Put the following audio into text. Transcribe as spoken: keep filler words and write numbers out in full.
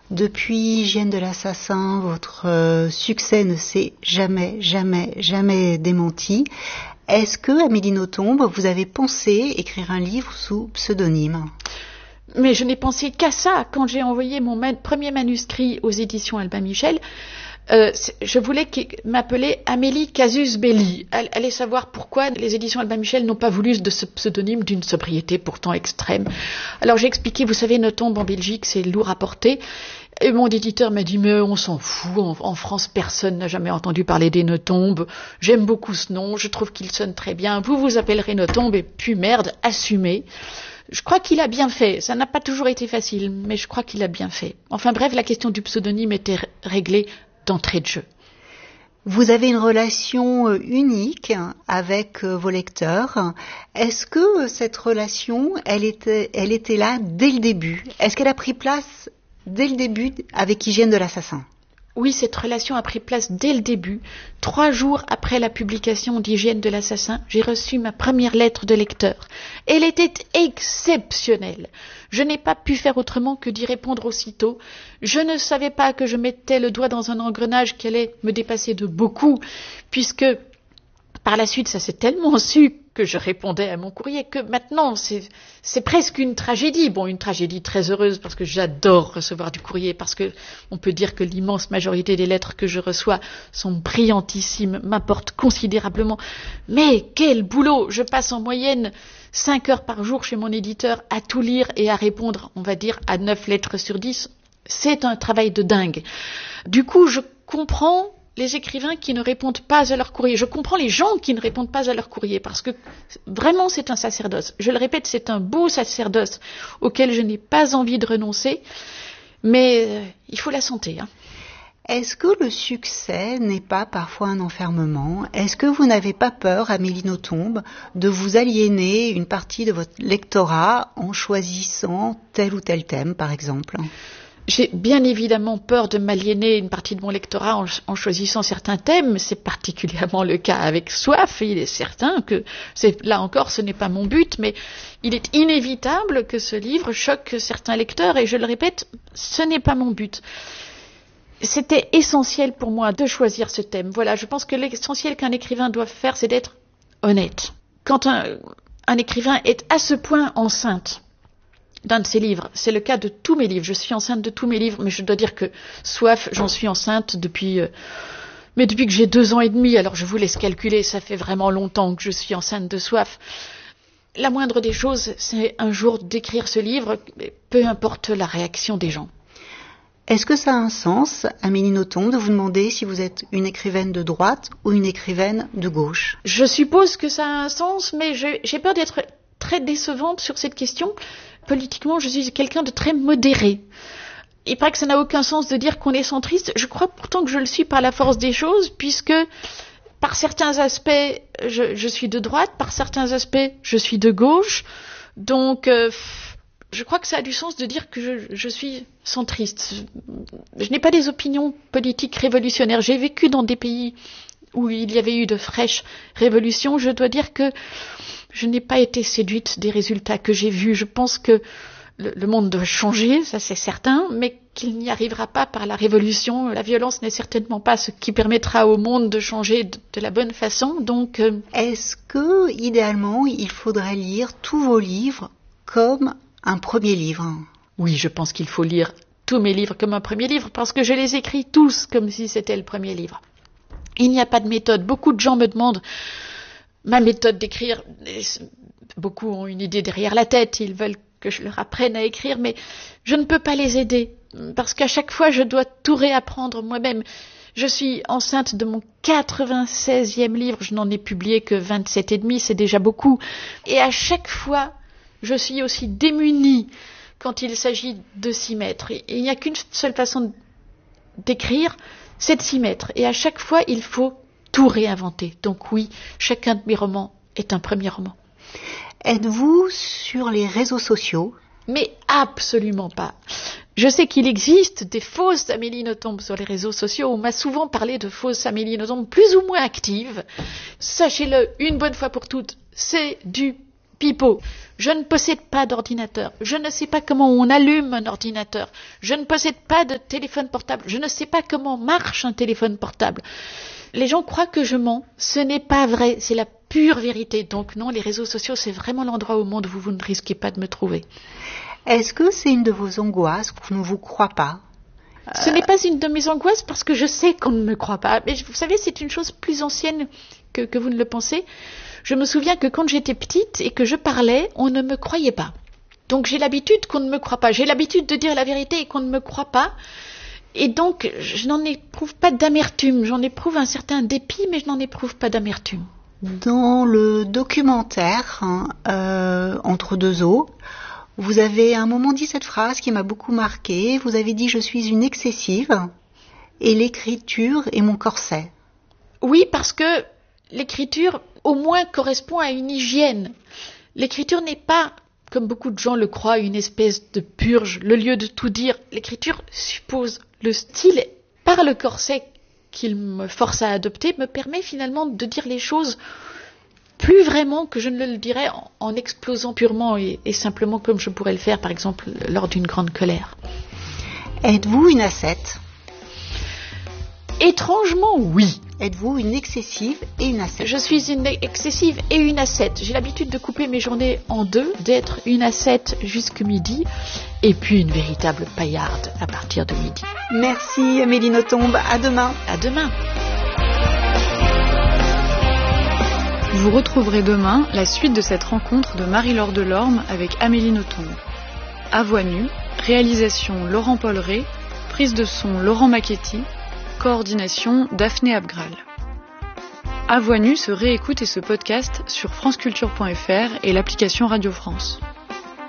Depuis Hygiène de l'assassin, votre euh, succès ne s'est jamais, jamais, jamais démenti. Est-ce que, Amélie Nothomb, vous avez pensé écrire un livre sous pseudonyme ? Mais je n'ai pensé qu'à ça quand j'ai envoyé mon man- premier manuscrit aux éditions Albin Michel. Euh, je voulais m'appeler Amélie Casus Belli. Allez savoir pourquoi les éditions Albin Michel n'ont pas voulu de ce pseudonyme d'une sobriété pourtant extrême. Alors j'ai expliqué, vous savez, Nothomb en Belgique, c'est lourd à porter. Et mon éditeur m'a dit, mais on s'en fout, en, en France personne n'a jamais entendu parler des Nothomb. J'aime beaucoup ce nom, je trouve qu'il sonne très bien. Vous vous appellerez Nothomb et puis merde, assumez. Je crois qu'il a bien fait. Ça n'a pas toujours été facile, mais je crois qu'il a bien fait. Enfin bref, la question du pseudonyme était réglée d'entrée de jeu. Vous avez une relation unique avec vos lecteurs. Est-ce que cette relation, elle était, elle était là dès le début ? Est-ce qu'elle a pris place dès le début avec Hygiène de l'assassin ? Oui, cette relation a pris place dès le début. Trois jours après la publication d'Hygiène de l'assassin, j'ai reçu ma première lettre de lecteur. Elle était exceptionnelle. Je n'ai pas pu faire autrement que d'y répondre aussitôt. Je ne savais pas que je mettais le doigt dans un engrenage qui allait me dépasser de beaucoup, puisque par la suite, ça s'est tellement su que je répondais à mon courrier que maintenant, c'est, c'est presque une tragédie. Bon, une tragédie très heureuse parce que j'adore recevoir du courrier, parce que on peut dire que l'immense majorité des lettres que je reçois sont brillantissimes, m'apportent considérablement. Mais quel boulot! Je passe en moyenne cinq heures par jour chez mon éditeur à tout lire et à répondre, on va dire, à neuf lettres sur dix. C'est un travail de dingue. Du coup, je comprends les écrivains qui ne répondent pas à leur courrier. Je comprends les gens qui ne répondent pas à leur courrier parce que vraiment c'est un sacerdoce. Je le répète, c'est un beau sacerdoce auquel je n'ai pas envie de renoncer, mais euh, il faut la santé. Hein. Est-ce que le succès n'est pas parfois un enfermement ? Est-ce que vous n'avez pas peur, Amélie Nothomb, de vous aliéner une partie de votre lectorat en choisissant tel ou tel thème, par exemple ? J'ai bien évidemment peur de m'aliéner une partie de mon lectorat en, en choisissant certains thèmes. C'est particulièrement le cas avec Soif. Il est certain que, c'est, là encore, ce n'est pas mon but, mais il est inévitable que ce livre choque certains lecteurs. Et je le répète, ce n'est pas mon but. C'était essentiel pour moi de choisir ce thème. Voilà, je pense que l'essentiel qu'un écrivain doit faire, c'est d'être honnête. Quand un, un écrivain est à ce point enceinte d'un de ses livres, c'est le cas de tous mes livres, je suis enceinte de tous mes livres, mais je dois dire que Soif, j'en suis enceinte depuis, euh, mais depuis que j'ai deux ans et demi, alors je vous laisse calculer, ça fait vraiment longtemps que je suis enceinte de Soif. La moindre des choses, c'est un jour d'écrire ce livre, peu importe la réaction des gens. Est-ce que ça a un sens, Amélie Nothomb, de vous demander si vous êtes une écrivaine de droite ou une écrivaine de gauche ? Je suppose que ça a un sens, mais je, j'ai peur d'être très décevante sur cette question. Politiquement, je suis quelqu'un de très modéré. Il paraît que ça n'a aucun sens de dire qu'on est centriste. Je crois pourtant que je le suis par la force des choses, puisque par certains aspects, je, je suis de droite, par certains aspects, je suis de gauche. Donc, euh, je crois que ça a du sens de dire que je, je suis centriste. Je n'ai pas des opinions politiques révolutionnaires. J'ai vécu dans des pays où il y avait eu de fraîches révolutions. Je dois dire que je n'ai pas été séduite des résultats que j'ai vus. Je pense que le, le monde doit changer, ça c'est certain, mais qu'il n'y arrivera pas par la révolution. La violence n'est certainement pas ce qui permettra au monde de changer de, de la bonne façon. Donc, euh... est-ce que, idéalement, il faudrait lire tous vos livres comme un premier livre ? Oui, je pense qu'il faut lire tous mes livres comme un premier livre, parce que je les écris tous comme si c'était le premier livre. Il n'y a pas de méthode. Beaucoup de gens me demandent ma méthode d'écrire. Beaucoup ont une idée derrière la tête, ils veulent que je leur apprenne à écrire, mais je ne peux pas les aider, parce qu'à chaque fois, je dois tout réapprendre moi-même. Je suis enceinte de mon quatre-vingt-seizième livre, je n'en ai publié que vingt-sept et demi, c'est déjà beaucoup. Et à chaque fois, je suis aussi démunie quand il s'agit de s'y mettre. Et il n'y a qu'une seule façon d'écrire, c'est de s'y mettre. Et à chaque fois, il faut tout réinventer. Donc oui, chacun de mes romans est un premier roman. Êtes-vous sur les réseaux sociaux ? Mais absolument pas. Je sais qu'il existe des fausses Amélie Nothomb sur les réseaux sociaux. On m'a souvent parlé de fausses Amélie Nothomb plus ou moins actives. Sachez-le, une bonne fois pour toutes, c'est du pipeau. Je ne possède pas d'ordinateur. Je ne sais pas comment on allume un ordinateur. Je ne possède pas de téléphone portable. Je ne sais pas comment marche un téléphone portable. Les gens croient que je mens. Ce n'est pas vrai. C'est la pure vérité. Donc non, les réseaux sociaux, c'est vraiment l'endroit au monde où vous ne risquez pas de me trouver. Est-ce que c'est une de vos angoisses qu'on ne vous croit pas ? Ce n'est pas une de mes angoisses parce que je sais qu'on ne me croit pas. Mais vous savez, c'est une chose plus ancienne que, que vous ne le pensez. Je me souviens que quand j'étais petite et que je parlais, on ne me croyait pas. Donc j'ai l'habitude qu'on ne me croit pas. J'ai l'habitude de dire la vérité et qu'on ne me croit pas. Et donc je n'en éprouve pas d'amertume. J'en éprouve un certain dépit, mais je n'en éprouve pas d'amertume. Dans le documentaire hein, euh, Entre deux eaux, vous avez à un moment dit cette phrase qui m'a beaucoup marquée. Vous avez dit « Je suis une excessive et l'écriture est mon corset ». Oui, parce que l'écriture, au moins, correspond à une hygiène. L'écriture n'est pas, comme beaucoup de gens le croient, une espèce de purge, le lieu de tout dire. L'écriture suppose le style. Par le corset qu'il me force à adopter, me permet finalement de dire les choses plus vraiment que je ne le dirais en, en explosant purement et, et simplement comme je pourrais le faire, par exemple, lors d'une grande colère. Êtes-vous une ascète ? Étrangement, oui. Êtes-vous une excessive et une ascète ? Je suis une excessive et une ascète. J'ai l'habitude de couper mes journées en deux, d'être une ascète jusqu'à midi, et puis une véritable paillarde à partir de midi. Merci Amélie Nothomb, à demain. À demain. Vous retrouverez demain la suite de cette rencontre de Marie-Laure Delorme avec Amélie Nothomb. À voix nue, réalisation Laurent Polleret, prise de son Laurent Macchetti, coordination Daphné Abgral. À voix nue se réécoute et se podcast sur franceculture point f r et l'application Radio France.